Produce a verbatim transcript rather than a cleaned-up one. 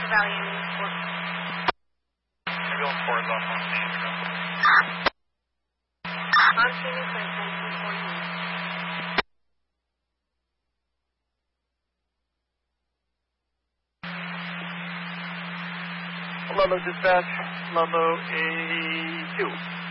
value for... Ambulance four is off on scene. On scene is like nineteen forty. Ludlow dispatch, Ludlow A two.